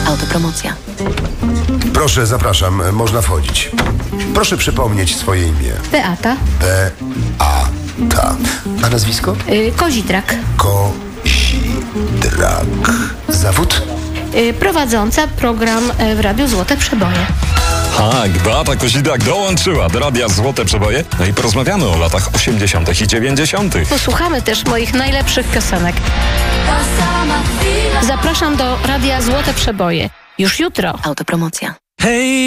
Autopromocja. Proszę, zapraszam, można wchodzić. Proszę przypomnieć swoje imię. Beata. Beata. A nazwisko? Kozidrak. Kozidrak. Zawód? Prowadząca program w Radiu Złote Przeboje. Tak, Beata Kozidrak dołączyła do Radia Złote Przeboje. No i porozmawiamy o latach 80. i 90. Posłuchamy też moich najlepszych piosenek. Zapraszam do Radia Złote Przeboje. Już jutro. Autopromocja. Hej!